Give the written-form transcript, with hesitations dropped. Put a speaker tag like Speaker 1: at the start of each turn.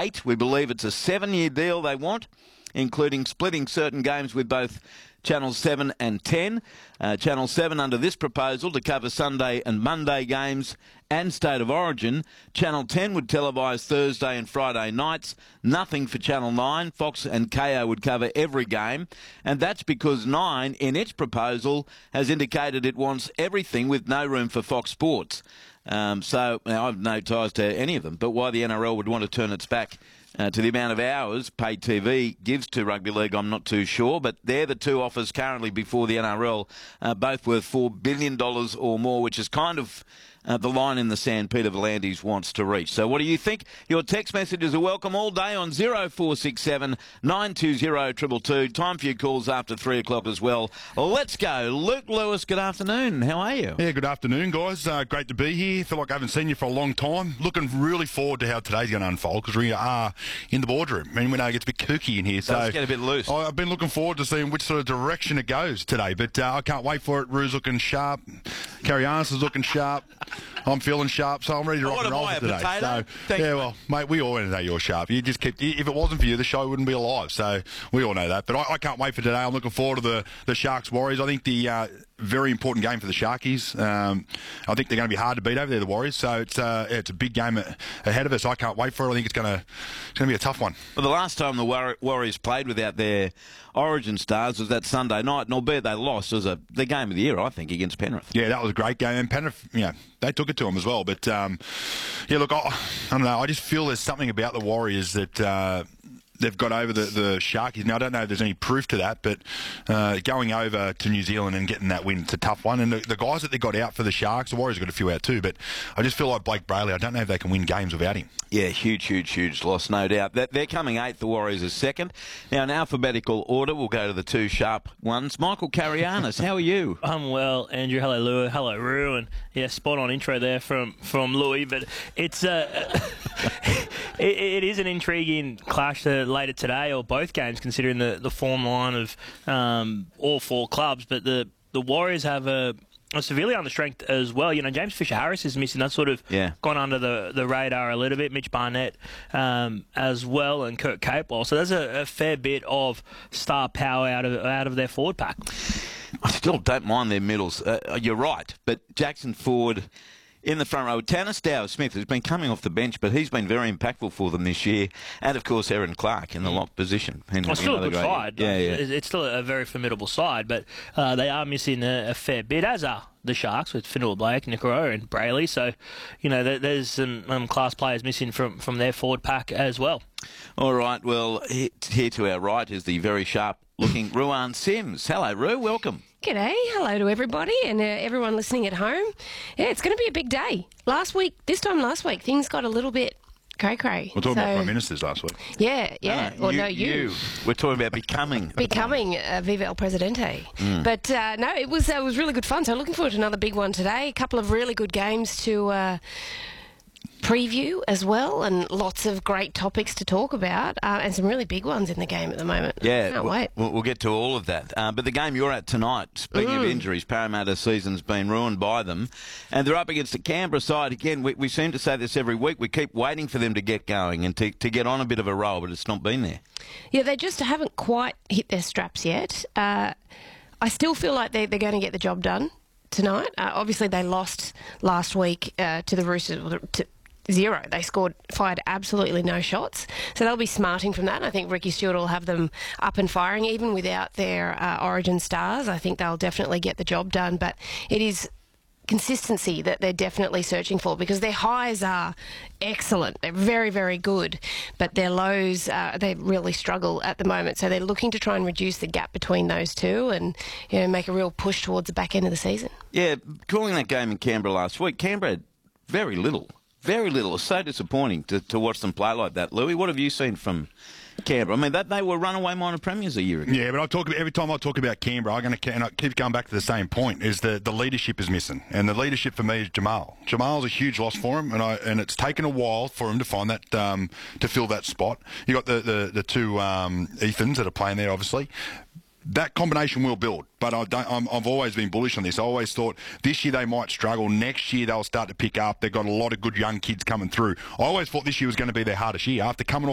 Speaker 1: 8. We believe it's a 7-year deal they want, including splitting certain games with both Channel 7 and 10. Channel 7 under this proposal to cover Sunday and Monday games and State of Origin. Channel 10 would televise Thursday and Friday nights. Nothing for Channel 9. Fox and Kayo would cover every game. And that's because 9, in its proposal, has indicated it wants everything with no room for Fox Sports. So now I've no ties to any of them, but why the NRL would want to turn its back to the amount of hours paid TV gives to rugby league, I'm not too sure, but they're the two offers currently before the NRL, both worth $4 billion or more, which is kind of the line in the sand Peter V'landys wants to reach. So what do you think? Your text messages are welcome all day on 0467 920 222. Time for your calls after 3 o'clock as well. Let's go. Luke Lewis, good afternoon. How are you?
Speaker 2: Yeah, good afternoon, guys. Great to be here. Feel like I haven't seen you for a long time. Looking really forward to how today's going to unfold because we are in the boardroom. I mean, we know it gets a bit kooky in here. So
Speaker 1: let's get a bit loose.
Speaker 2: I've been looking forward to seeing which sort of direction it goes today, but I can't wait for it. Rue's looking sharp. Carianis is looking sharp. I'm feeling sharp, so I'm ready to rock and roll for today.
Speaker 1: Potato?
Speaker 2: So, yeah, well, mate, we all know you're sharp. You just keep. If it wasn't for you, the show wouldn't be alive. So we all know that. But I can't wait for today. I'm looking forward to the Sharks Warriors. I think the very important game for the Sharkies. I think they're going to be hard to beat over there, the Warriors. So it's a big game ahead of us. I can't wait for it. I think it's going to be a tough one.
Speaker 1: Well, the last time the Warriors played without their Origin stars was that Sunday night, and albeit they lost, it was the game of the year, I think, against Penrith.
Speaker 2: Yeah, that was a great game, and Penrith, they took it to them as well. But look, I don't know. I just feel there's something about the Warriors that they've got over the Sharkies. Now, I don't know if there's any proof to that, but going over to New Zealand and getting that win, it's a tough one. And the guys that they got out for the Sharks, the Warriors got a few out too, but I just feel like Blake Brayley, I don't know if they can win games without him.
Speaker 1: Yeah, huge loss, no doubt. They're coming 8th, the Warriors are 2nd. Now, in alphabetical order, we'll go to the two sharp ones. Michael Carianis, how are you?
Speaker 3: I'm well, Andrew. Hello, Lou. Hello, Rue. And yeah, spot on intro there from Louis, but it's it is an intriguing clash later today, or both games, considering the form line of all four clubs. But the Warriors have a severely under strength as well. James Fisher-Harris is missing. That's sort of gone under the radar a little bit. Mitch Barnett as well, and Kurt Capewell. So there's a fair bit of star power out of their forward pack.
Speaker 1: I still don't mind their middles. You're right, but Jackson Ford in the front row. Tanner Stowers-Smith has been coming off the bench, but he's been very impactful for them this year. And, of course, Aaron Clark in the lock position.
Speaker 3: Well, still a good side.
Speaker 1: Yeah.
Speaker 3: It's still a very formidable side, but they are missing a fair bit, as are the Sharks with Fanua Blake, Nikoro and Brayley. So, there's some class players missing from their forward pack as well.
Speaker 1: All right, well, here to our right is the very sharp-looking Ruan Sims. Hello, Ru. Welcome.
Speaker 4: G'day, hello to everybody and everyone listening at home. Yeah, it's going to be a big day. This time last week, things got a little bit cray-cray.
Speaker 2: We're talking about Prime Ministers last week.
Speaker 4: Yeah. You.
Speaker 1: We're talking about becoming
Speaker 4: Viva El Presidente. But no, it was really good fun. So looking forward to another big one today. A couple of really good games to preview as well, and lots of great topics to talk about, and some really big ones in the game at the moment.
Speaker 1: Yeah,
Speaker 4: can't wait.
Speaker 1: We'll get to all of that. But the game you're at tonight, speaking of injuries, Parramatta's season's been ruined by them, and they're up against the Canberra side. Again, we seem to say this every week. We keep waiting for them to get going and to get on a bit of a roll, but it's not been there.
Speaker 4: Yeah, they just haven't quite hit their straps yet. I still feel like they're going to get the job done tonight. Obviously, they lost last week to the Roosters, 0. They fired absolutely no shots. So they'll be smarting from that. And I think Ricky Stewart will have them up and firing, even without their Origin stars. I think they'll definitely get the job done. But it is consistency that they're definitely searching for, because their highs are excellent. They're very, very good. But their lows, they really struggle at the moment. So they're looking to try and reduce the gap between those two and make a real push towards the back end of the season. Yeah,
Speaker 1: calling that game in Canberra last week, Canberra had very little. Very little. It's so disappointing to watch them play like that. Louis, what have you seen from Canberra? I mean, they were runaway minor premiers a year ago. Yeah,
Speaker 2: but every time I talk about Canberra, and I keep going back to the same point, is the leadership is missing. And the leadership for me is Jamal. Jamal's a huge loss for him, and it's taken a while for him to find that, to fill that spot. You got the two Ethans that are playing there, obviously. That combination will build, but I've always been bullish on this. I always thought this year they might struggle. Next year they'll start to pick up. They've got a lot of good young kids coming through. I always thought this year was going to be their hardest year. After coming